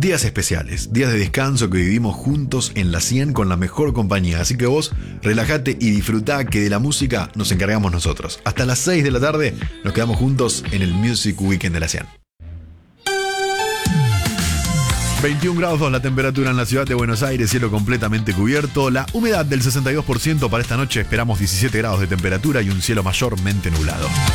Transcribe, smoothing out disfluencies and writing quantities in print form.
días especiales, días de descanso que vivimos juntos en la 100 con la mejor compañía. Así que vos relájate y disfrutá, que de la música nos encargamos nosotros. Hasta las 6 de la tarde nos quedamos juntos en el Music Weekend de la 100. 21 grados la temperatura en la ciudad de Buenos Aires, cielo completamente cubierto, la humedad del 62% para esta noche, esperamos 17 grados de temperatura y un cielo mayormente nublado.